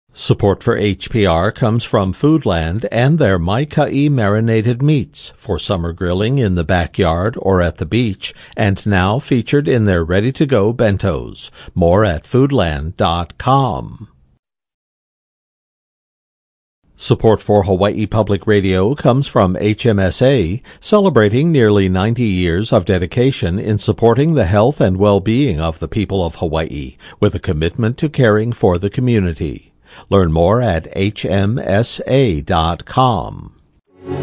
Support for HPR comes from Foodland and their Maikai marinated meats for summer grilling in the backyard or at the beach, and now featured in their ready-to-go bentos. More at foodland.com. Support for Hawaii Public Radio comes from HMSA, celebrating nearly 90 years of dedication in supporting the health and well-being of the people of Hawaii, with a commitment to caring for the community. Learn more at hmsa.com.